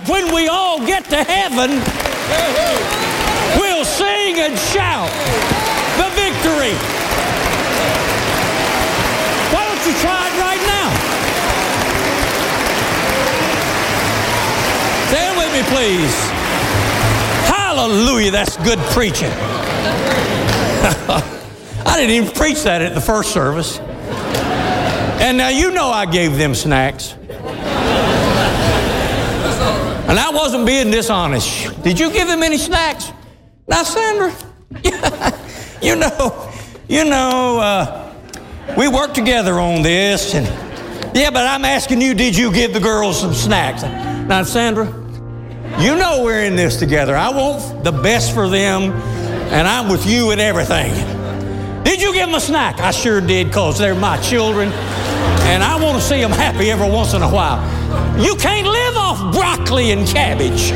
when we all get to heaven, we'll sing and shout the victory. Why don't you try it right now? Stand with me, please. Hallelujah, that's good preaching. I didn't even preach that at the first service. And now you know I gave them snacks. And I wasn't being dishonest. Did you give them any snacks? Now, Sandra, we worked together on this. And yeah, but I'm asking you, did you give the girls some snacks? Now, Sandra, you know we're in this together. I want the best for them, and I'm with you in everything. Did you give them a snack? I sure did, because they're my children, and I want to see them happy every once in a while. You can't live off broccoli and cabbage.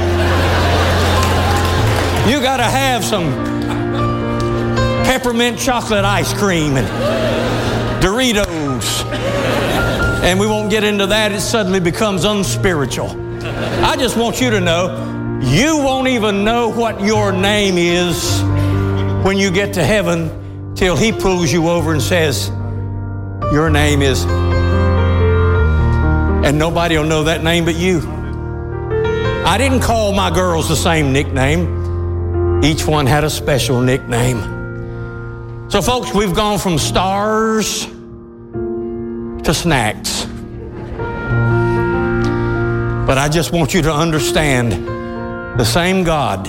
You got to have some peppermint chocolate ice cream and Doritos. And we won't get into that. It suddenly becomes unspiritual. I just want you to know, you won't even know what your name is when you get to heaven till He pulls you over and says, your name is, and nobody will know that name but you. I didn't call my girls the same nickname. Each one had a special nickname. So folks, we've gone from stars to snacks. But I just want you to understand, the same God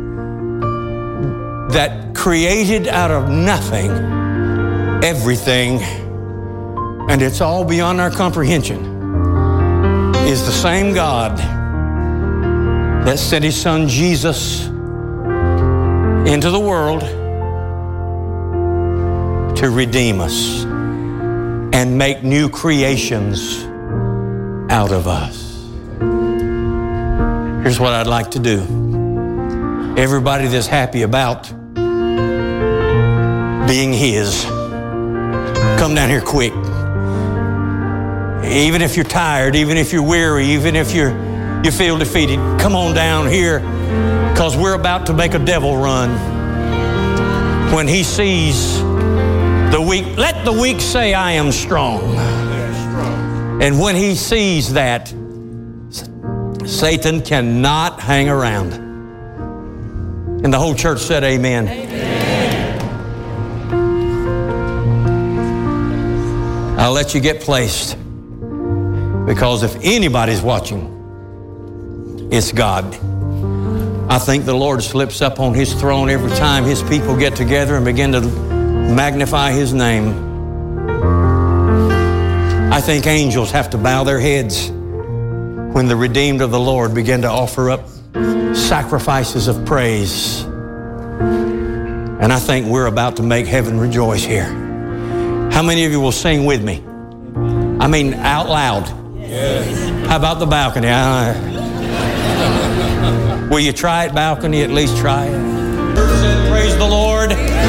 that created out of nothing everything, and it's all beyond our comprehension, is the same God that sent His Son Jesus into the world to redeem us and make new creations out of us. Here's what I'd like to do. Everybody that's happy about being His, come down here quick. Even if you're tired, even if you're weary, even if you feel defeated, come on down here, because we're about to make a devil run. When he sees the weak, let the weak say, I am strong. And when he sees that, Satan cannot hang around. And the whole church said amen. Amen. I'll let you get placed, because if anybody's watching, it's God. I think the Lord slips up on His throne every time His people get together and begin to magnify His name. I think angels have to bow their heads when the redeemed of the Lord begin to offer up sacrifices of praise. And I think we're about to make heaven rejoice here. How many of you will sing with me? I mean, out loud. Yes. How about the balcony? Will you try it, balcony? At least try it. Praise the Lord.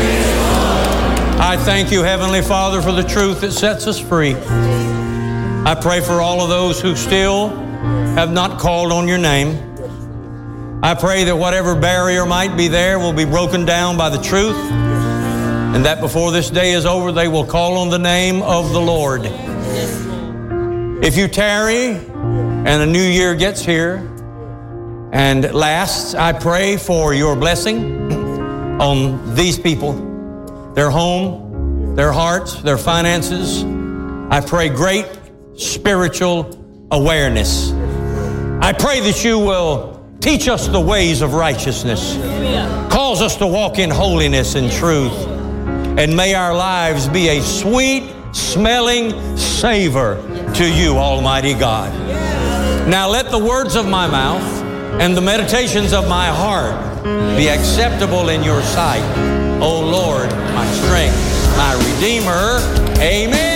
I thank you, Heavenly Father, for the truth that sets us free. I pray for all of those who still have not called on your name. I pray that whatever barrier might be there will be broken down by the truth, and that before this day is over, they will call on the name of the Lord. If you tarry and a new year gets here and lasts, I pray for your blessing on these people, their home, their hearts, their finances. I pray great spiritual awareness. I pray that you will teach us the ways of righteousness. Cause us to walk in holiness and truth. And may our lives be a sweet smelling savor to you, Almighty God. Now let the words of my mouth and the meditations of my heart be acceptable in your sight, O Lord, my strength, my Redeemer. Amen.